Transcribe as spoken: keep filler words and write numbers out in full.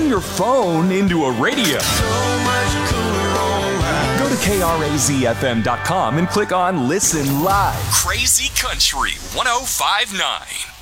turn your phone into a radio. Go to K R A Z F M dot com and click on Listen Live. Crazy Country one oh five point nine.